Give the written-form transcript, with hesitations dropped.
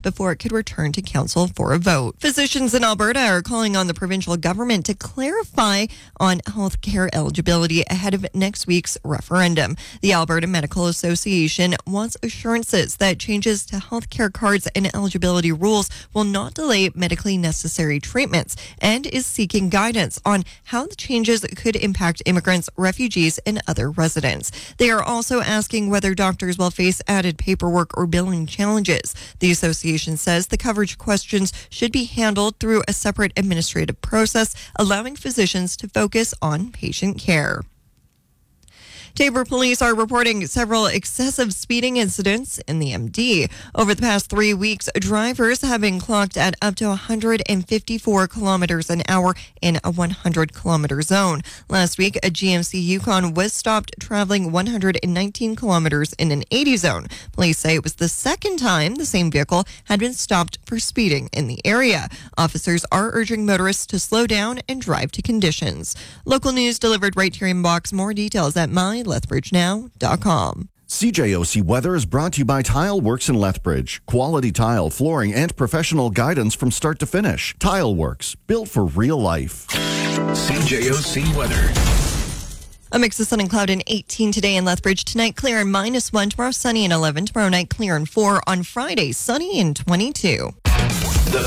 before it could return to council for a vote. Physicians in Alberta are calling on the provincial government to clarify on health care eligibility ahead of next week's referendum. The Alberta Medical Association wants assurances that changes to health care cards and eligibility rules will not delay medically necessary treatments and is seeking guidance on how the changes could impact immigrants, refugees, and other residents. They are also asking whether doctors will face added paperwork or billing challenges. The association says the coverage questions should be handled through a separate administrative process, allowing physicians to focus on patient care. Taber police are reporting several excessive speeding incidents in the MD. Over the past 3 weeks, drivers have been clocked at up to 154 kilometers an hour in a 100-kilometer zone. Last week, a GMC Yukon was stopped traveling 119 kilometers in an 80 zone. Police say it was the second time the same vehicle had been stopped for speeding in the area. Officers are urging motorists to slow down and drive to conditions. Local news delivered right to your inbox. More details at MyLethbridgeNow.com. CJOC Weather is brought to you by Tile Works in Lethbridge. Quality tile, flooring, and professional guidance from start to finish. Tile Works, built for real life. CJOC Weather. A mix of sun and cloud and 18 today in Lethbridge. Tonight, clear and -1. Tomorrow, sunny and 11. Tomorrow night, clear and 4. On Friday, sunny and 22.